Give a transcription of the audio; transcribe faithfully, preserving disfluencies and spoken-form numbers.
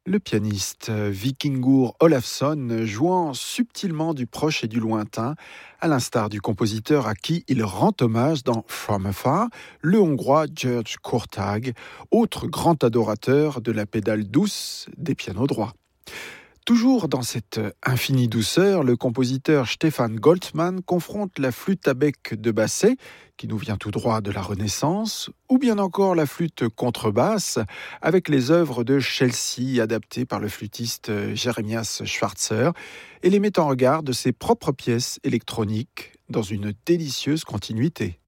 Le pianiste Vikingur Olafsson jouant subtilement du proche et du lointain, à l'instar du compositeur à qui il rend hommage dans From Afar, le Hongrois György Kurtág, autre grand adorateur de la pédale douce des pianos droits. Toujours dans cette infinie douceur, le compositeur Stefan Goldman confronte la flûte à bec de Basset, qui nous vient tout droit de la Renaissance, ou bien encore la flûte contrebasse, avec les œuvres de Chelsea adaptées par le flûtiste Jeremias Schwarzer, et les met en regard de ses propres pièces électroniques dans une délicieuse continuité.